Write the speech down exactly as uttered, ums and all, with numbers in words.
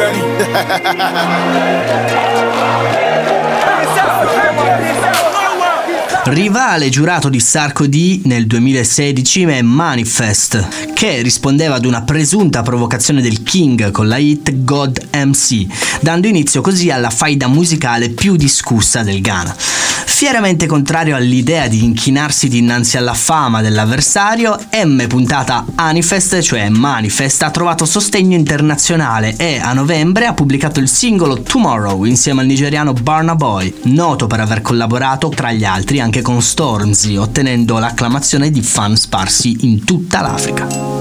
journey. Rivale giurato di Sarkodie nel duemilasedici è Manifest, che rispondeva ad una presunta provocazione del King con la hit God M C, dando inizio così alla faida musicale più discussa del Ghana. Fieramente contrario all'idea di inchinarsi dinanzi alla fama dell'avversario, M puntata Anifest, cioè Manifest, ha trovato sostegno internazionale e a novembre ha pubblicato il singolo Tomorrow insieme al nigeriano Burna Boy, noto per aver collaborato tra gli altri anche con Stormzy, ottenendo l'acclamazione di fan sparsi in tutta l'Africa.